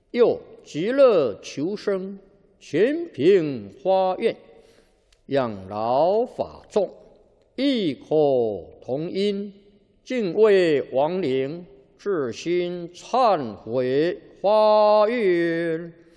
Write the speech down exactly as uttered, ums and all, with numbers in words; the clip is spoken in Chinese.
又极乐求生，全凭花愿，养老法众，异口同音，敬畏亡灵，至心忏悔发愿。